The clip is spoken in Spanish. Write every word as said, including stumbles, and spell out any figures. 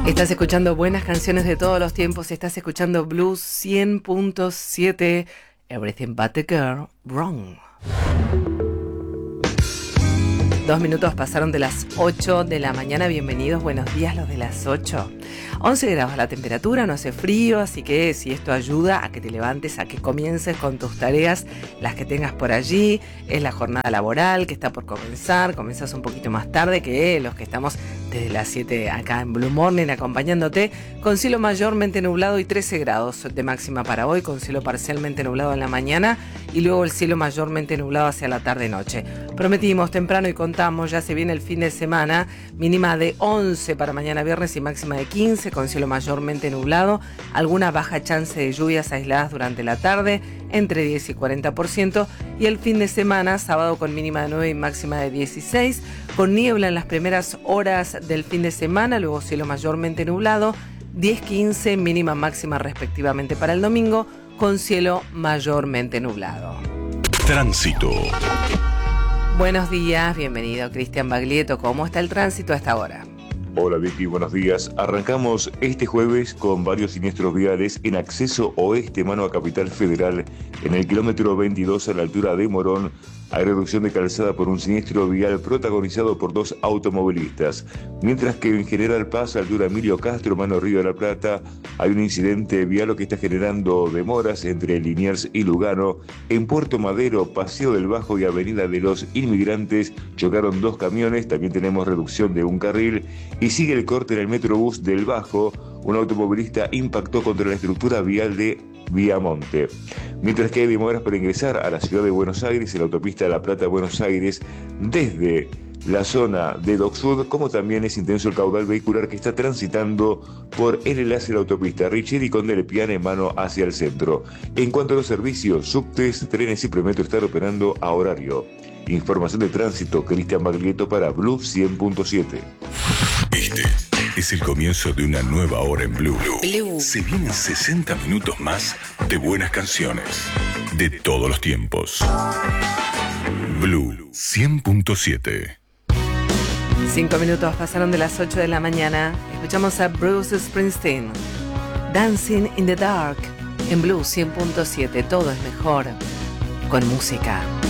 Estás escuchando buenas canciones de todos los tiempos. Estás escuchando Blues cien punto siete. Everything but the girl wrong. Dos minutos pasaron de las ocho de la mañana. Bienvenidos, buenos días los de las ocho. once grados la temperatura, no hace frío, así que si esto ayuda a que te levantes, a que comiences con tus tareas, las que tengas por allí. Es la jornada laboral que está por comenzar, comenzás un poquito más tarde que los que estamos desde las siete acá en Blue Morning acompañándote, con cielo mayormente nublado y trece grados de máxima para hoy, con cielo parcialmente nublado en la mañana y luego el cielo mayormente nublado hacia la tarde-noche. Prometimos temprano y contamos, ya se viene el fin de semana, mínima de once para mañana viernes y máxima de quince, con cielo mayormente nublado, alguna baja chance de lluvias aisladas durante la tarde, entre diez y cuarenta por ciento, y el fin de semana, sábado con mínima de nueve y máxima de dieciséis, con niebla en las primeras horas del fin de semana, luego cielo mayormente nublado, diez quince, mínima máxima respectivamente para el domingo, con cielo mayormente nublado. Tránsito. Buenos días, bienvenido Cristian Baglietto. ¿Cómo está el tránsito a esta hora? Hola Vicky, buenos días. Arrancamos este jueves con varios siniestros viales en acceso oeste mano a Capital Federal. En el kilómetro veintidós a la altura de Morón hay reducción de calzada por un siniestro vial protagonizado por dos automovilistas. Mientras que en General Paz, a la altura Emilio Castro, mano Río de la Plata, hay un incidente vial que está generando demoras entre Liniers y Lugano. En Puerto Madero, Paseo del Bajo y Avenida de los Inmigrantes chocaron dos camiones, también tenemos reducción de un carril. Y sigue el corte en el Metrobús del Bajo, un automovilista impactó contra la estructura vial de Viamonte. Mientras que hay demoras para ingresar a la ciudad de Buenos Aires, en la autopista La Plata-Buenos Aires, desde la zona de Dock Sud, como también es intenso el caudal vehicular que está transitando por el enlace de la autopista Richeri con Delpiana en mano hacia el centro. En cuanto a los servicios, subtes, trenes y premetro están operando a horario. Información de tránsito, Cristian Baglietto para Blue cien punto siete. Este es el comienzo de una nueva hora en Blue. Blue. Se vienen sesenta minutos más de buenas canciones de todos los tiempos. Blue cien punto siete. Cinco minutos pasaron de las ocho de la mañana. Escuchamos a Bruce Springsteen, Dancing in the Dark, en Blue cien punto siete. Todo es mejor con música.